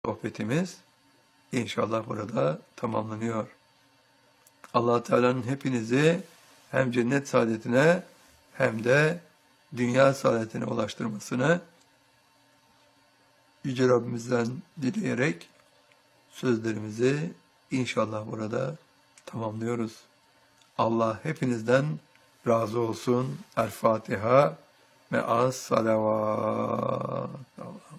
sohbetimiz inşallah burada tamamlanıyor. Allah Teala'nın hepinizi hem cennet saadetine hem de dünya saadetine ulaştırmasını Yüce Rabbimizden dileyerek sözlerimizi inşallah burada tamamlıyoruz. Allah hepinizden razı olsun. El Fatiha. Me'as salavat.